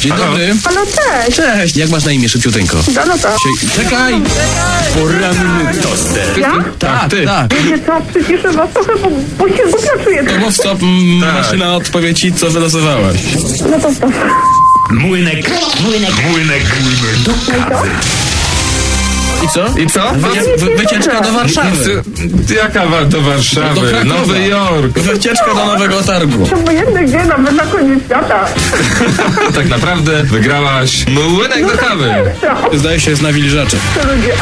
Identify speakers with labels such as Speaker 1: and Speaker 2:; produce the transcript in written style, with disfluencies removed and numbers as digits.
Speaker 1: Dzień dobry.
Speaker 2: Halo, cześć.
Speaker 1: Cześć, jak masz na imię, szybciuteńko?
Speaker 2: Danuta.
Speaker 1: Czekaj! Poranny toster.
Speaker 2: Ja?
Speaker 1: Tak, ty.
Speaker 2: Wiecie co, przyciszę was trochę, bo się głupio czuję.
Speaker 1: To mów stop, maszyna odpowie ci, co wylosowałaś.
Speaker 2: No to stop.
Speaker 3: Młynek do kawy.
Speaker 1: I co?
Speaker 3: I co?
Speaker 1: Wycieczka do Warszawy.
Speaker 3: Jaka do Warszawy?
Speaker 1: Do Krakowa.
Speaker 3: Nowy Jork.
Speaker 1: Wycieczka do Nowego Targu.
Speaker 2: To obojętne gdzie, nawet na koniec świata.
Speaker 3: Tak naprawdę wygrałaś młynek do kawy.
Speaker 1: Zdaje się, jest nawilżacze.
Speaker 2: To ludzie.